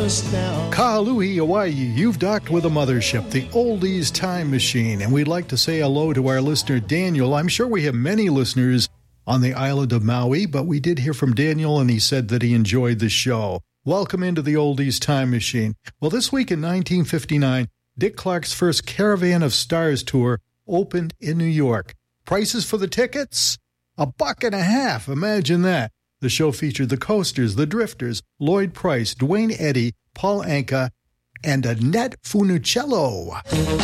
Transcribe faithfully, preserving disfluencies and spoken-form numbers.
us down. Kahului, Hawaii, you've docked with a mothership, the Oldies Time Machine, and we'd like to say hello to our listener Daniel. I'm sure we have many listeners on the island of Maui, but we did hear from Daniel, and he said that he enjoyed the show. Welcome into the Oldies Time Machine. Well, this week in nineteen fifty-nine, Dick Clark's first Caravan of Stars tour opened in New York. Prices for the tickets? A buck and a half. Imagine that. The show featured the Coasters, the Drifters, Lloyd Price, Dwayne Eddy, Paul Anka, and Annette Funicello.